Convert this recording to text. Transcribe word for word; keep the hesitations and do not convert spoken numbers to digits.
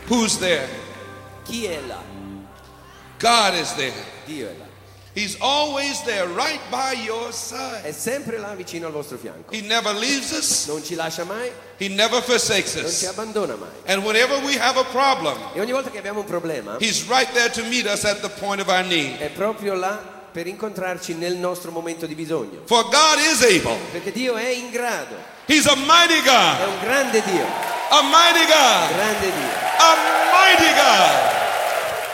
Who's there? Chi è là? God is there. Dio è là. He's always there, right by your side. È sempre là vicino al vostro fianco. He never leaves us. Non ci lascia mai, He never forsakes non ci us. abbandona mai. And whenever we have a problem, E ogni volta che abbiamo un problema, He's right there to meet us at the point of our need. è proprio là per incontrarci nel nostro momento di bisogno. For God is able. Perché Dio è in grado, He's a mighty è God. un grande Dio, A mighty God. grande Dio, A mighty God.